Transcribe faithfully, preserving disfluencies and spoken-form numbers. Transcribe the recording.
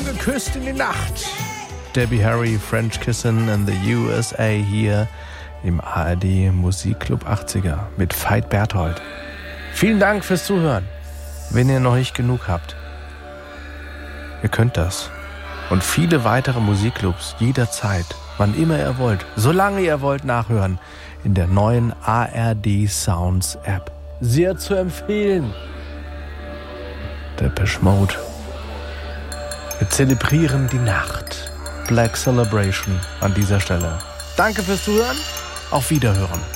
geküsst in die Nacht. Debbie Harry, French Kissin' in the U S A hier im A R D Musikclub achtziger mit Veit Berthold. Vielen Dank fürs Zuhören. Wenn ihr noch nicht genug habt, ihr könnt das. Und viele weitere Musikclubs jederzeit, wann immer ihr wollt, solange ihr wollt, nachhören in der neuen A R D Sounds App. Sehr zu empfehlen. Depeche Mode. Wir zelebrieren die Nacht. Black Celebration an dieser Stelle. Danke fürs Zuhören. Auf Wiederhören.